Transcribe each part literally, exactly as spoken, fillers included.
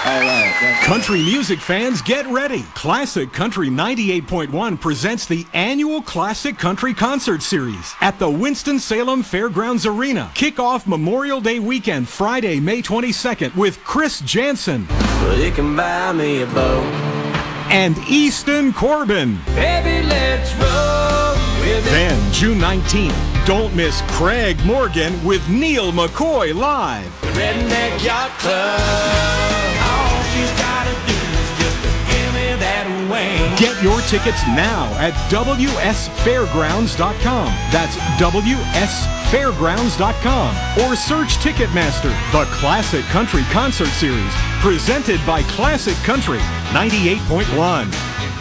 All right. That's Country music fans, get ready. Classic Country ninety-eight point one presents the annual Classic Country Concert Series at the Winston-Salem Fairgrounds Arena. Kick off Memorial Day weekend, Friday, May twenty-second, with Chris Jansen. But it can buy me a boat. And Easton Corbin. Baby, let's roll with it. Then, June nineteenth, don't miss Craig Morgan with Neil McCoy live. The Redneck Yacht Club. All you gotta do is just give me that wing. Get your tickets now at W S fairgrounds dot com. That's W S fairgrounds dot com. Or search Ticketmaster. The Classic Country Concert Series, presented by Classic Country ninety-eight point one.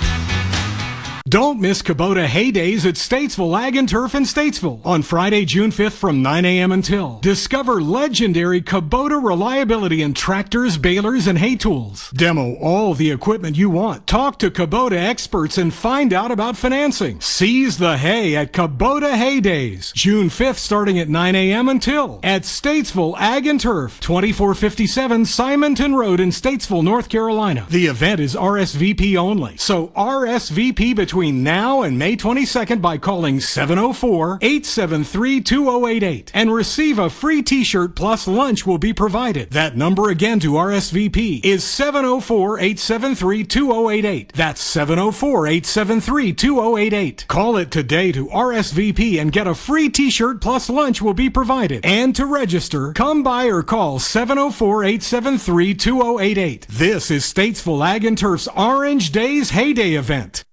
Don't miss Kubota Heydays at Statesville Ag and Turf in Statesville on Friday, June fifth from nine a.m. until. Discover legendary Kubota reliability in tractors, balers, and hay tools. Demo all the equipment you want. Talk to Kubota experts and find out about financing. Seize the hay at Kubota Heydays, June fifth starting at nine a.m. until at Statesville Ag and Turf, twenty-four fifty-seven Simonton Road in Statesville, North Carolina. The event is R S V P only, so R S V P between Between now and May twenty-second by calling seven oh four, eight seven three, two oh eight eight and receive a free t-shirt plus lunch will be provided. That number again to R S V P is seven oh four, eight seven three, two oh eight eight. That's seven oh four, eight seven three, two oh eight eight. Call it today to R S V P and get a free t-shirt plus lunch will be provided. And to register, come by or call seven oh four, eight seven three, two oh eight eight. This is Statesville Ag and Turf's Orange Days Heyday event.